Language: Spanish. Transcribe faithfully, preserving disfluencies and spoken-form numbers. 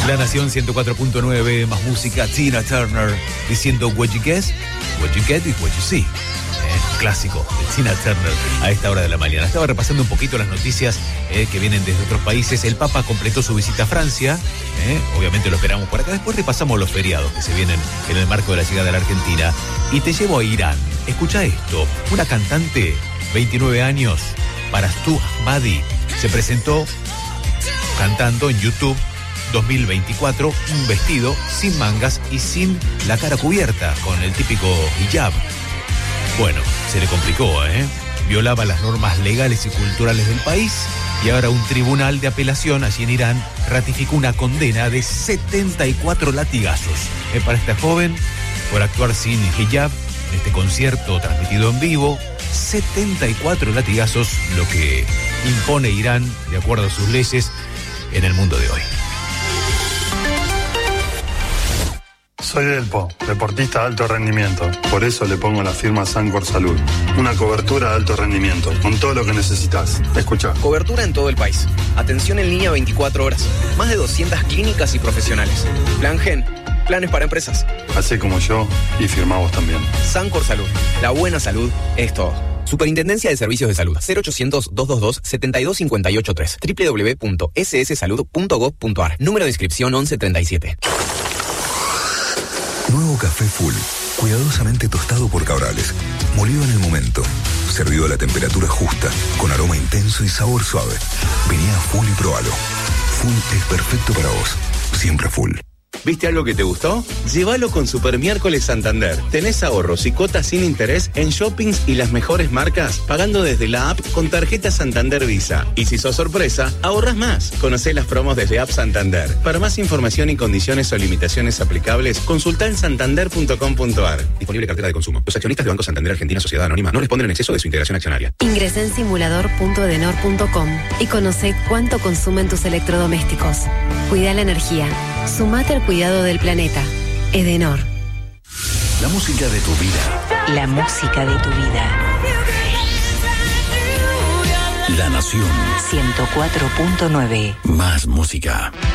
La Nación ciento cuatro punto nueve, más música, Tina Turner diciendo what you guess, what you get is what you see. Eh, clásico de Tina Turner a esta hora de la mañana. Estaba repasando un poquito las noticias eh, que vienen desde otros países. El Papa completó su visita a Francia, eh, obviamente lo esperamos por acá. Después repasamos los feriados que se vienen en el marco de la llegada a la Argentina. Y te llevo a Irán. Escucha esto, una cantante, veintinueve años, Parastu Ahmadi, se presentó cantando en YouTube dos mil veinticuatro un vestido sin mangas y sin la cara cubierta, con el típico hijab. Bueno, se le complicó, ¿eh? Violaba las normas legales y culturales del país y ahora un tribunal de apelación allí en Irán ratificó una condena de setenta y cuatro latigazos ¿eh? para esta joven por actuar sin hijab en este concierto transmitido en vivo. setenta y cuatro latigazos, lo que impone Irán, de acuerdo a sus leyes, en el mundo de hoy. Soy Delpo, deportista de alto rendimiento. Por eso le pongo la firma Sancor Salud. Una cobertura de alto rendimiento, con todo lo que necesitas. Escucha. Cobertura en todo el país. Atención en línea veinticuatro horas. Más de doscientas clínicas y profesionales. Plan Gen. Planes para empresas. Hacé como yo y firmamos también. Sancor Salud. La buena salud es todo. Superintendencia de Servicios de Salud. cero ochocientos, doscientos veintidós, setenta y dos cincuenta y ocho tres. doble u doble u doble u punto ese ese salud punto gob punto a r. Número de inscripción once treinta y siete. Nuevo café Full, cuidadosamente tostado por Cabrales, molido en el momento, servido a la temperatura justa, con aroma intenso y sabor suave. Vení a Full y probalo. Full es perfecto para vos, siempre Full. ¿Viste algo que te gustó? Llévalo con Super Miércoles Santander. Tenés ahorros y cuotas sin interés en shoppings y las mejores marcas, pagando desde la app con tarjeta Santander Visa. Y si sos sorpresa, ahorrás más. Conocé las promos desde App Santander. Para más información y condiciones o limitaciones aplicables, consultá en santander punto com punto a r. Disponible cartera de consumo. Los accionistas de Banco Santander Argentina Sociedad Anónima no responden en exceso de su integración accionaria. Ingresá en simulador punto edenor punto com y conocé cuánto consumen tus electrodomésticos. Cuida la energía. Sumate al cuidado del planeta. Edenor. La música de tu vida. La música de tu vida. La Nación ciento cuatro punto nueve. Más música.